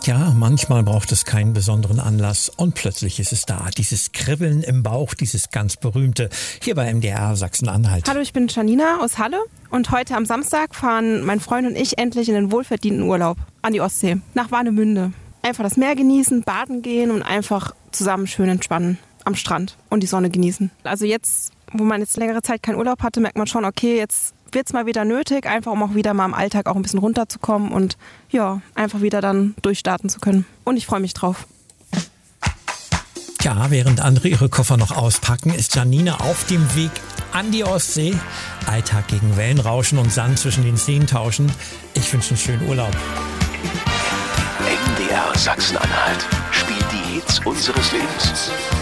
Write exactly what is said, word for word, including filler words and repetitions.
Ja, manchmal braucht es keinen besonderen Anlass und plötzlich ist es da. Dieses Kribbeln im Bauch, dieses ganz berühmte, hier bei M D R Sachsen-Anhalt. Hallo, ich bin Janina aus Halle und heute am Samstag fahren mein Freund und ich endlich in den wohlverdienten Urlaub an die Ostsee, nach Warnemünde. Einfach das Meer genießen, baden gehen und einfach zusammen schön entspannen am Strand und die Sonne genießen. Also jetzt, wo man jetzt längere Zeit keinen Urlaub hatte, merkt man schon, okay, jetzt wird es mal wieder nötig, einfach um auch wieder mal im Alltag auch ein bisschen runterzukommen und ja, einfach wieder dann durchstarten zu können. Und ich freue mich drauf. Ja, während andere ihre Koffer noch auspacken, ist Janina auf dem Weg an die Ostsee. Alltag gegen Wellenrauschen und Sand zwischen den Zehen tauschen. Ich wünsche einen schönen Urlaub. M D R Sachsen-Anhalt spielt die Hits unseres Lebens.